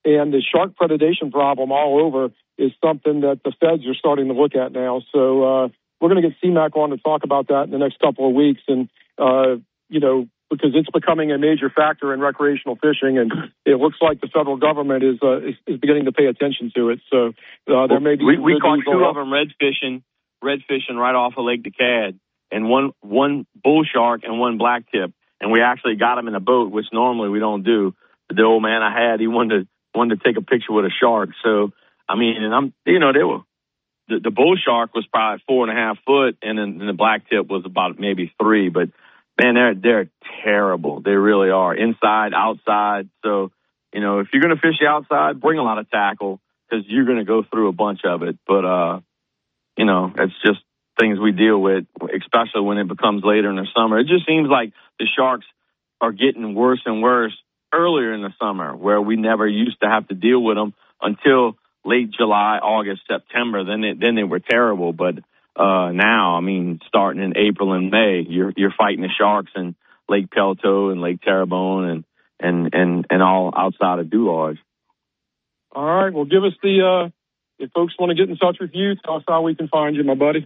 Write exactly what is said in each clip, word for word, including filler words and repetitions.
And the shark predation problem all over is something that the feds are starting to look at now. So uh, we're going to get C MAC on to talk about that in the next couple of weeks. And, uh, you know, because it's becoming a major factor in recreational fishing, and it looks like the federal government is uh, is, is beginning to pay attention to it. So uh, there may be... We, we caught two of them red fishing, red fishing right off of Lake Decad, and one one bull shark and one black tip. And we actually got them in a boat, which normally we don't do. The old man I had, he wanted to, wanted to take a picture with a shark. So, I mean, and I'm, you know, they were... The, the bull shark was probably four and a half foot, and then and the black tip was about maybe three, but... Man, they're they're terrible. They really are. Inside, outside. So, you know, if you're going to fish the outside, bring a lot of tackle because you're going to go through a bunch of it. But, uh, you know, it's just things we deal with, especially when it becomes later in the summer. It just seems like the sharks are getting worse and worse earlier in the summer, where we never used to have to deal with them until late July, August, September. Then they, then they were terrible. But Uh, now, I mean, starting in April and May, you're you're fighting the sharks in Lake Pelto and Lake Terrebonne and and and and all outside of Dularge. All right, well, give us the uh, if folks want to get in touch with you, tell us how we can find you, my buddy.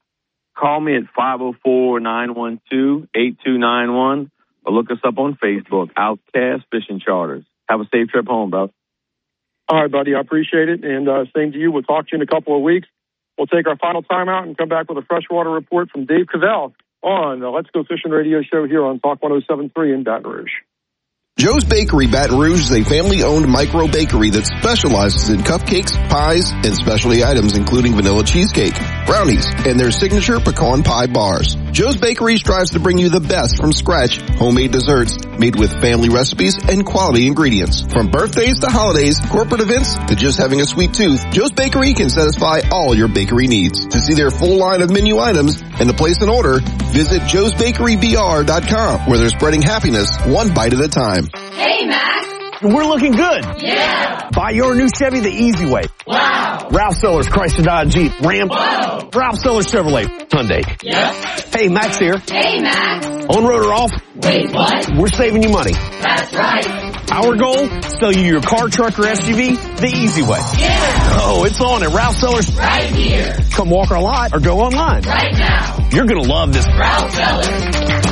Call me at five oh four, nine one two, eight two nine one or look us up on Facebook, Outcast Fishing Charters. Have a safe trip home, bro. All right, buddy, I appreciate it, and uh, same to you. We'll talk to you in a couple of weeks. We'll take our final timeout and come back with a freshwater report from Dave Cavell on the Let's Go Fishing radio show here on Talk one oh seven point three in Baton Rouge. Joe's Bakery Baton Rouge is a family-owned micro bakery that specializes in cupcakes, pies, and specialty items including vanilla cheesecake, brownies, and their signature pecan pie bars. Joe's Bakery strives to bring you the best from scratch, homemade desserts made with family recipes and quality ingredients. From birthdays to holidays, corporate events to just having a sweet tooth, Joe's Bakery can satisfy all your bakery needs. To see their full line of menu items and to place an order, visit joes bakery b r dot com, where they're spreading happiness one bite at a time. Hey, Mac. We're looking good. Yeah. Buy your new Chevy the easy way. Wow. Ralph Sellers Chrysler Dodge Jeep Ram. Whoa. Ralph Sellers Chevrolet Hyundai. Yep. Hey, Max here. Hey, Mac. On road or off? Wait, what? We're saving you money. That's right. Our goal? Sell you your car, truck, or S U V the easy way. Yeah. Oh, it's on at Ralph Sellers. Right here. Come walk our lot or go online. Right now. You're going to love this. Ralph Sellers.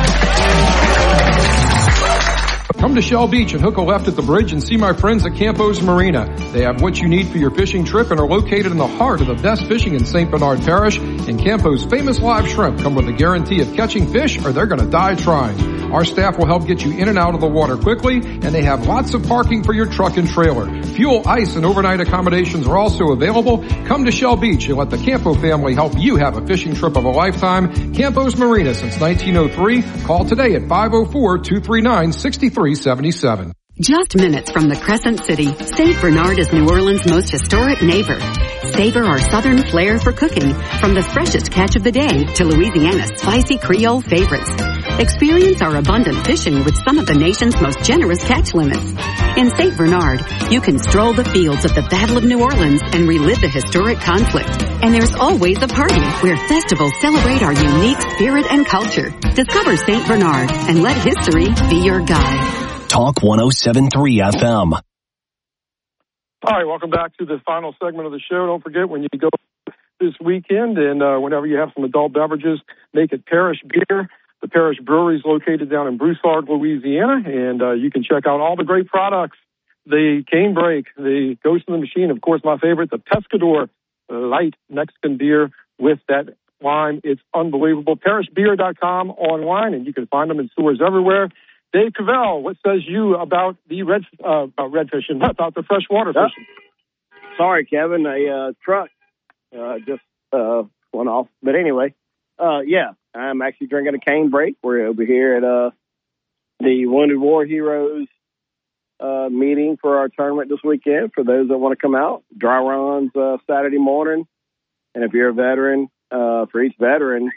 Come to Shell Beach and hook a left at the bridge and see my friends at Campos Marina. They have what you need for your fishing trip and are located in the heart of the best fishing in Saint Bernard Parish. And Campos' famous live shrimp come with a guarantee of catching fish or they're going to die trying. Our staff will help get you in and out of the water quickly, and they have lots of parking for your truck and trailer. Fuel, ice, and overnight accommodations are also available. Come to Shell Beach and let the Campo family help you have a fishing trip of a lifetime. Campos Marina since nineteen oh three. Call today at five oh four, two three nine, six three seven seven. Just minutes from the Crescent City, Saint Bernard is New Orleans' most historic neighbor. Savor our southern flair for cooking, from the freshest catch of the day to Louisiana's spicy Creole favorites. Experience our abundant fishing with some of the nation's most generous catch limits. In Saint Bernard, you can stroll the fields of the Battle of New Orleans and relive the historic conflict. And there's always a party where festivals celebrate our unique spirit and culture. Discover Saint Bernard and let history be your guide. Talk one oh seven point three F M. All right, welcome back to the final segment of the show. Don't forget, when you go this weekend and uh, whenever you have some adult beverages, make it Parish Beer. The Parish Brewery is located down in Broussard, Louisiana, and uh, you can check out all the great products. The Cane Break, the Ghost in the Machine, of course, my favorite, the Pescador Light Mexican beer with that lime. It's unbelievable. parish beer dot com online, and you can find them in stores everywhere. Dave Cavell, what says you about the red uh, about red fishing, about the freshwater yep. fishing? Sorry, Kevin, a uh, truck uh, just uh, went off. But anyway, uh, yeah, I'm actually drinking a Cane Break. We're over here at uh, the Wounded War Heroes uh, meeting for our tournament this weekend. For those that want to come out, dry runs uh, Saturday morning. And if you're a veteran, uh, for each veteran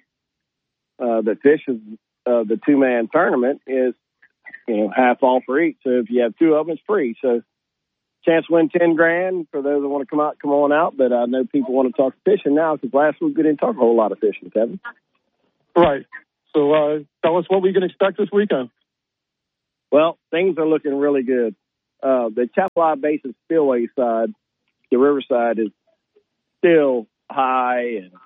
uh, that fishes uh, the two-man tournament is, you know, half off for each. So if you have two of them, it's free. So chance to win ten grand for those that want to come out, come on out. But I know people want to talk fishing now because last week we didn't talk a whole lot of fishing, Kevin. Right. So uh, tell us what we can expect this weekend. Well, things are looking really good. uh, the Chapel Basin Spillway side, the riverside, is still high, and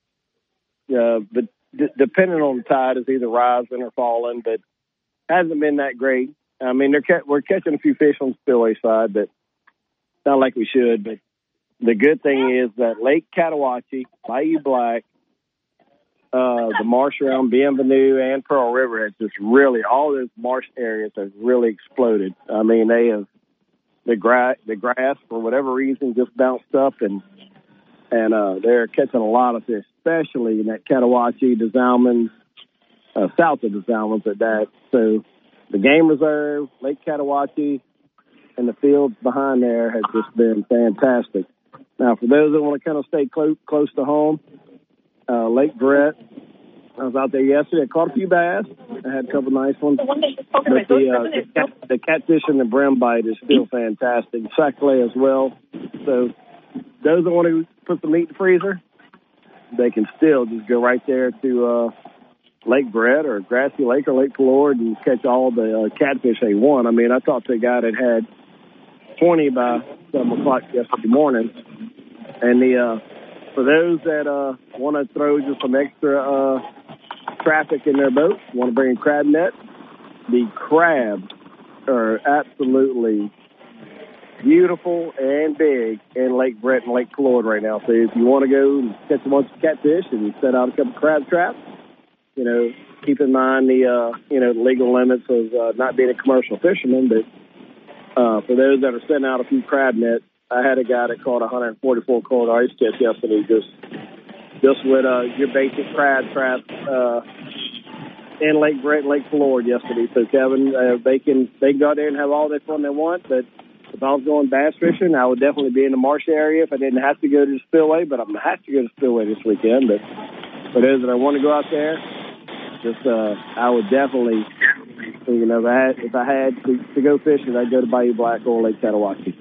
uh, but d- depending on the tide, is either rising or falling, but hasn't been that great. I mean, they're ca- we're catching a few fish on the Spillway side, but not like we should. But the good thing is that Lake Catawatchee, Bayou Black, uh, the marsh around Bienvenue and Pearl River has just really, all those marsh areas have really exploded. I mean, they have, the, gra- the grass, for whatever reason, just bounced up, and and uh, they're catching a lot of fish, especially in that Catawatchee, the Zalmans, uh, south of the Zalmans at that. So the game reserve, Lake Catawatchee, and the fields behind there has just been fantastic. Now, for those that want to kind of stay close close to home, uh, Lake Brett, I was out there yesterday. I caught a few bass. I had a couple nice ones. But the, uh, the, cat, the catfish and the brim bite is still fantastic. Sac-a-lait as well. So those that want to put some meat in the freezer, they can still just go right there to uh, Lake Brett or Grassy Lake or Lake Pelord and catch all the uh, catfish they want. I mean, I talked to a guy that had twenty by seven o'clock yesterday morning. And the uh, for those that uh, want to throw just some extra uh, traffic in their boat, want to bring a crab net, the crabs are absolutely beautiful and big in Lake Brett and Lake Pelord right now. So if you want to go and catch a bunch of catfish and set out a couple crab traps, you know, keep in mind the, uh, you know, the legal limits of uh, not being a commercial fisherman. But uh, for those that are setting out a few crab nets, I had a guy that caught one hundred forty-four cold ice catch yesterday just, just with uh, your basic crab trap uh, in Lake Brett and Lake Pelord yesterday. So, Kevin, uh, they can they can go out there and have all the fun they want, but if I was going bass fishing, I would definitely be in the marsh area if I didn't have to go to the Spillway, but I'm going to have to go to the Spillway this weekend. But for those that I want to go out there, just uh, I would definitely, you know, if I had, if I had to, to go fishing, I'd go to Bayou Black or Lake Catawatchee.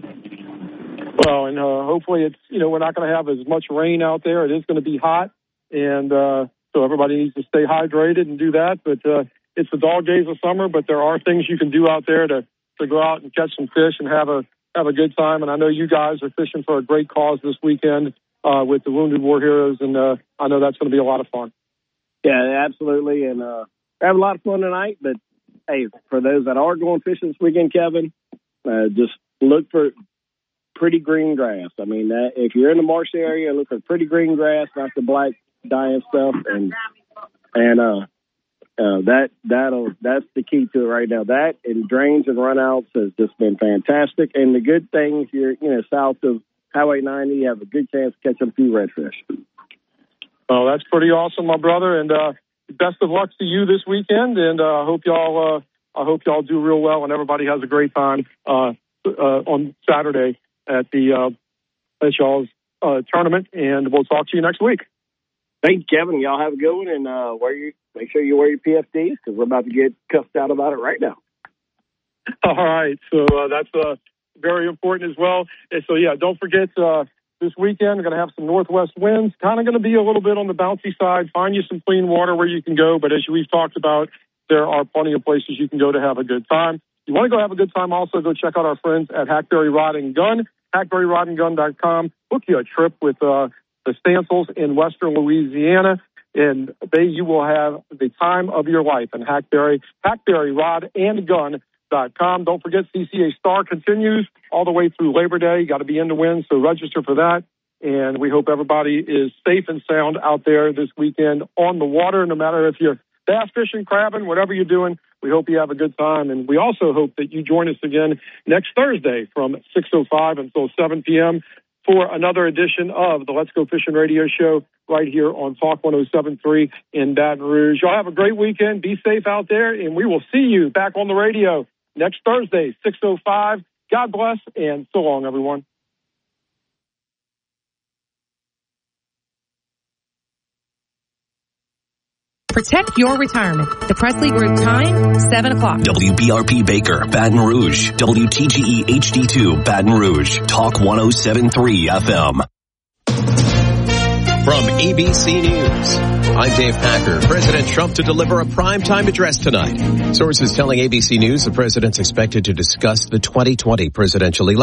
Well, and uh, hopefully it's, you know, we're not going to have as much rain out there. It is going to be hot, and uh, so everybody needs to stay hydrated and do that. But uh, it's the dog days of summer, but there are things you can do out there to, to go out and catch some fish and have a have a good time. And I know you guys are fishing for a great cause this weekend uh, with the Wounded War Heroes, and uh, I know that's going to be a lot of fun. Yeah, absolutely, and uh, have a lot of fun tonight. But, hey, for those that are going fishing this weekend, Kevin, uh, just look for pretty green grass. I mean, that, if you're in the marsh area, look for pretty green grass, not the black dying stuff, and and uh, uh, that that'll that's the key to it right now. That and drains and runouts has just been fantastic. And the good thing, if you're you know south of Highway ninety, you have a good chance to catch a few redfish. Oh, that's pretty awesome, my brother, and uh, best of luck to you this weekend. And I uh, hope y'all uh, I hope y'all do real well, and everybody has a great time uh, uh, on Saturday at the uh, at y'all's uh, tournament, and we'll talk to you next week. Thanks, Kevin. Y'all have a good one, and uh, wear your, make sure you wear your P F Ds because we're about to get cussed out about it right now. All right, so uh, that's uh, very important as well. And so, yeah, don't forget uh, this weekend we're going to have some northwest winds, kind of going to be a little bit on the bouncy side. Find you some clean water where you can go, but as we've talked about, there are plenty of places you can go to have a good time. You want to go have a good time, also go check out our friends at Hackberry Rod and Gun, hackberry rod and gun dot com. Book you a trip with uh, the Stancils in western Louisiana, and they you will have the time of your life in Hackberry, hackberry rod and gun dot com. Don't forget C C A Star continues all the way through Labor Day. You got to be in to win, so register for that. And we hope everybody is safe and sound out there this weekend on the water, no matter if you're bass fishing, crabbing, whatever you're doing. We hope you have a good time, and we also hope that you join us again next Thursday from six oh five until seven p.m. for another edition of the Let's Go Fishing Radio Show right here on Talk one oh seven point three in Baton Rouge. Y'all have a great weekend. Be safe out there, and we will see you back on the radio next Thursday, six oh five. God bless, and so long, everyone. Protect your retirement. The Presley Group time, seven o'clock. W B R P Baker, Baton Rouge. W T G E H D two, Baton Rouge. Talk one oh seven point three F M. From A B C News, I'm Dave Packer. President Trump to deliver a primetime address tonight. Sources telling A B C News the president's expected to discuss the twenty twenty presidential election.